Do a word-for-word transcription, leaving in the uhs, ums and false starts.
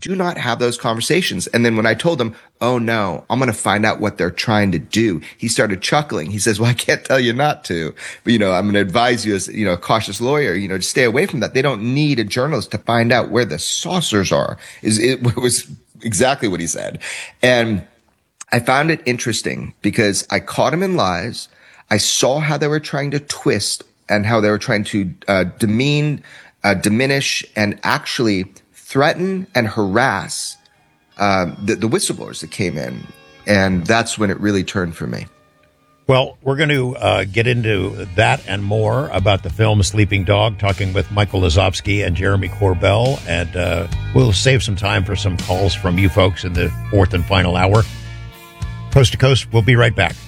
do not have those conversations. And then when I told him, oh no, I'm going to find out what they're trying to do, he started chuckling. He says, well, I can't tell you not to, but, you know, I'm going to advise you as, you know, a cautious lawyer, you know, to stay away from that. They don't need a journalist to find out where the saucers are. Is it was exactly what he said. And I found it interesting because I caught him in lies. I saw how they were trying to twist and how they were trying to uh, demean, uh, diminish, and actually threaten and harass uh, the, the whistleblowers that came in. And that's when it really turned for me. Well, we're going to uh, get into that and more about the film Sleeping Dog, talking with Michael Lazovsky and Jeremy Corbell. And uh, we'll save some time for some calls from you folks in the fourth and final hour. Coast to Coast, we'll be right back.